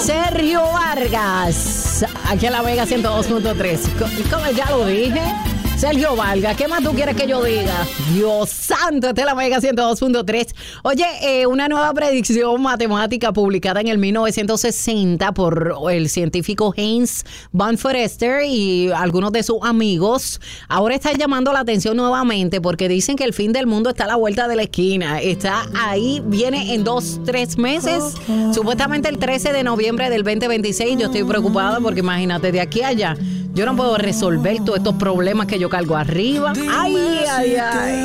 Sergio Vargas, aquí en la Mega 102.3. Como ya lo dije, Sergio Vargas, ¿qué más tú quieres que yo diga? Dios santo, esta es la Mega 102.3. Oye, una nueva predicción matemática publicada en el 1960 por el científico Heinz von Foerster y algunos de sus amigos, ahora están llamando la atención nuevamente porque dicen que el fin del mundo está a la vuelta de la esquina. Está ahí, viene en 2-3 meses, supuestamente el 13 de noviembre del 2026. Yo estoy preocupada porque imagínate, de aquí a allá, yo no puedo resolver todos estos problemas que yo cargo arriba. Ay, ay, ay.